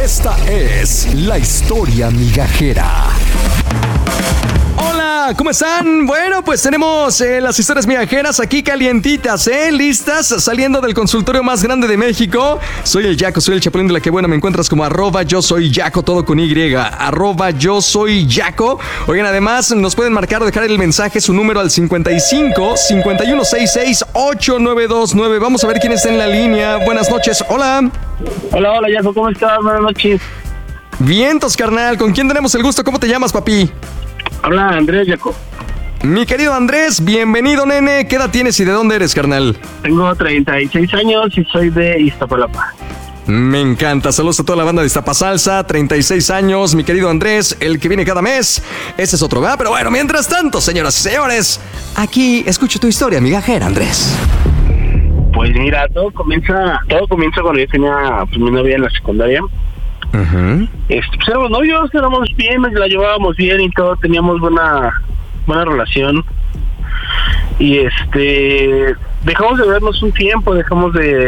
Esta es la historia migajera. Hola, ¿cómo están? Bueno, pues tenemos las historias migajeras aquí calientitas, listas, saliendo del consultorio más grande de México. Soy el Yaco, soy el Chapulín de la que buena. Me encuentras como @yo soy Yaco, todo con Y, @yo soy Yaco. Oigan, además nos pueden marcar o dejar el mensaje, su número al 55 5166 8929. Vamos a ver quién está en la línea. Buenas noches, hola. Hola, Yaco, ¿cómo estás? Buenas noches. Vientos, carnal, ¿con quién tenemos el gusto? ¿Cómo te llamas, papi? Habla Andrés, Yaco. Mi querido Andrés, bienvenido, nene. ¿Qué edad tienes y de dónde eres, carnal? Tengo 36 años y soy de Iztapalapa. Me encanta. Saludos a toda la banda de Iztapasalsa. 36 años, mi querido Andrés, el que viene cada mes. Ese es otro, ¿verdad? Pero bueno, mientras tanto, señoras y señores, aquí escucho tu historia, migajera, Andrés. Pues mira, todo comienza cuando yo tenía mi novia en la secundaria. Uh-huh. Pues éramos novios, éramos bien, nos la llevábamos bien y todo, teníamos buena relación. Y dejamos de vernos un tiempo, dejamos de